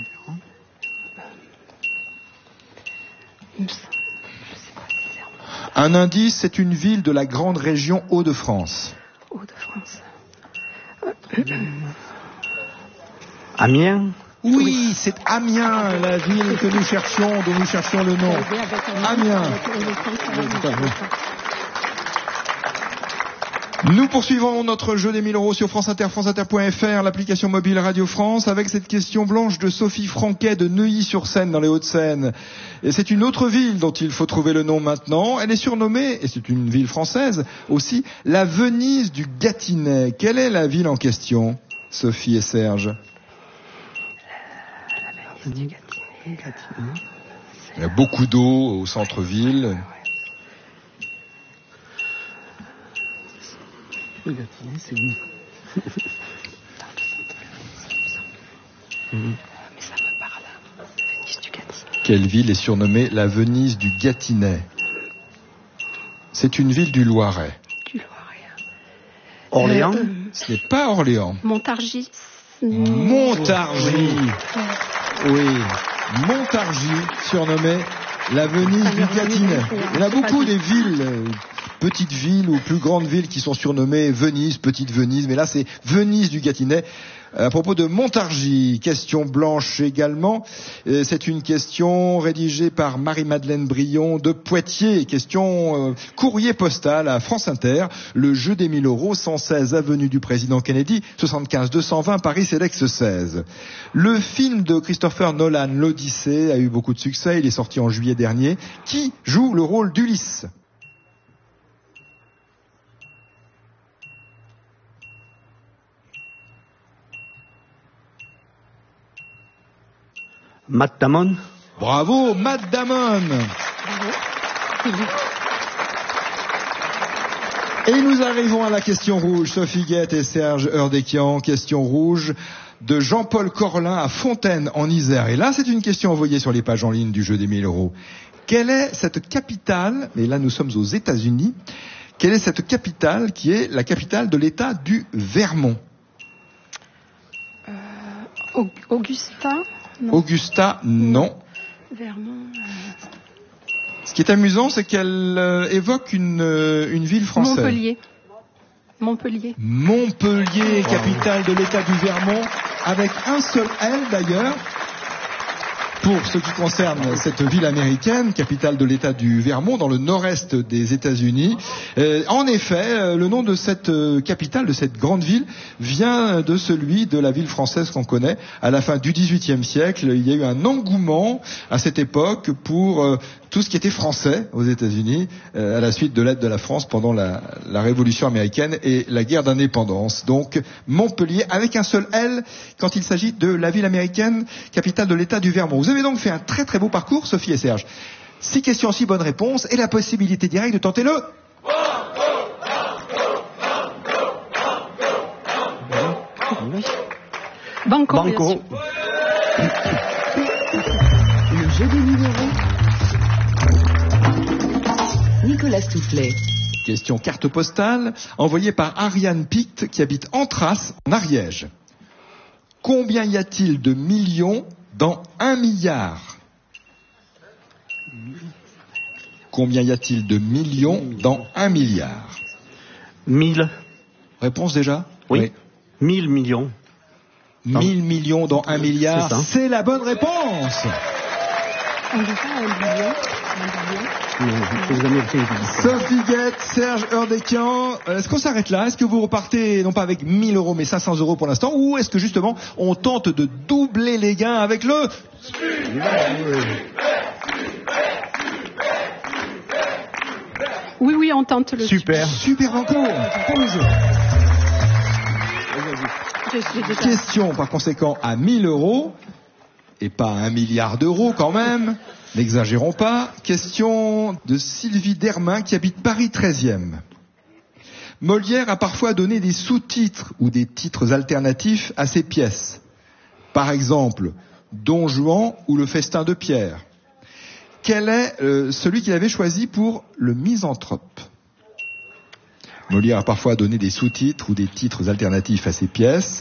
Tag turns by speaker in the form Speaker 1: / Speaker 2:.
Speaker 1: Un indice, c'est une ville de la grande région Hauts-de-France.
Speaker 2: Hauts-de-France.
Speaker 3: Amiens.
Speaker 1: Oui, c'est Amiens, la ville que nous cherchions, dont nous cherchions le nom. Amiens. Nous poursuivons notre jeu des 1000 euros sur France Inter, franceinter.fr, l'application mobile Radio France, avec cette question blanche de Sophie Franquet de Neuilly-sur-Seine dans les Hauts-de-Seine. Et c'est une autre ville dont il faut trouver le nom maintenant. Elle est surnommée, et c'est une ville française aussi, la Venise du Gâtinais. Quelle est la ville en question, Sophie et Serge?
Speaker 2: La Venise du Gâtinais.
Speaker 1: Il y a beaucoup d'eau au centre-ville.
Speaker 3: Le Gâtinais, c'est où?
Speaker 2: Mais ça me parle. Venise du Gâtinais.
Speaker 1: Quelle ville est surnommée la Venise du Gâtinais? C'est une ville du Loiret.
Speaker 2: Du Loiret.
Speaker 3: Orléans.
Speaker 1: Ce n'est pas Orléans.
Speaker 2: Montargis.
Speaker 1: Montargis. Oui, Montargis, surnommée la Venise du Gâtinais. Il y en a beaucoup des villes, petites villes ou plus grandes villes qui sont surnommées Venise, Petite Venise, mais là c'est Venise du Gâtinais. À propos de Montargis, question blanche également, c'est une question rédigée par Marie-Madeleine Brion de Poitiers, question courrier postal à France Inter, le jeu des 1000 euros, 116 avenue du Président Kennedy, 75 220 Paris Sélex 16. Le film de Christopher Nolan, l'Odyssée, a eu beaucoup de succès, il est sorti en juillet dernier. Qui joue le rôle d'Ulysse ?
Speaker 3: Matt Damon.
Speaker 1: Bravo, Matt Damon. Et nous arrivons à la question rouge. Sophie Guette et Serge Hurdekian. Question rouge de Jean-Paul Corlin à Fontaine en Isère. Et là, c'est une question envoyée sur les pages en ligne du jeu des 1000 euros. Quelle est cette capitale, et là nous sommes aux États-Unis, quelle est cette capitale qui est la capitale de l'État du Vermont?
Speaker 2: Augusta. Non.
Speaker 1: Augusta, non.
Speaker 2: Vermont.
Speaker 1: Ce qui est amusant, c'est qu'elle évoque une ville française.
Speaker 2: Montpellier.
Speaker 1: Montpellier, capitale de l'État du Vermont, avec un seul L d'ailleurs. Pour ce qui concerne cette ville américaine, capitale de l'État du Vermont, dans le nord-est des États-Unis. En effet, le nom de cette capitale, de cette grande ville, vient de celui de la ville française qu'on connaît. À la fin du XVIIIe siècle, il y a eu un engouement à cette époque pour tout ce qui était français aux États-Unis, à la suite de l'aide de la France pendant la Révolution américaine et la guerre d'indépendance. Donc Montpellier, avec un seul L, quand il s'agit de la ville américaine, capitale de l'État du Vermont. Vous avez donc fait un très très beau parcours, Sophie et Serge. 6 questions, 6 bonnes réponses, et la possibilité directe de tenter le...
Speaker 2: Banco.
Speaker 4: Le jeu des 1000 euros. Nicolas Stoufflet.
Speaker 1: Question carte postale, envoyée par Ariane Pict, qui habite Antras, en Ariège. Combien y a-t-il de millions dans 1 milliard? Combien y a-t-il de millions dans 1 milliard?
Speaker 3: 1000.
Speaker 1: Réponse déjà?
Speaker 3: Oui. 1000 millions.
Speaker 1: 1000 millions dans 1 milliard, c'est la bonne réponse.
Speaker 2: On dit pas 1 billion.
Speaker 1: Sophie Guette, Serge Hurdekian, est-ce qu'on s'arrête là? Est-ce que vous repartez, non pas avec 1000 euros, mais 500 euros pour l'instant, ou est-ce que justement, on tente de doubler les gains avec le...
Speaker 2: Oui, on tente le...
Speaker 3: Super.
Speaker 1: Super encore. Pour le jeu. Question, par conséquent, à 1000 euros, et pas à 1 milliard d'euros quand même, n'exagérons pas. Question de Sylvie Dermain qui habite Paris 13e. Molière a parfois donné des sous-titres ou des titres alternatifs à ses pièces. Par exemple, Don Juan ou Le Festin de Pierre. Quel est celui qu'il avait choisi pour Le Misanthrope? Molière a parfois donné des sous-titres ou des titres alternatifs à ses pièces.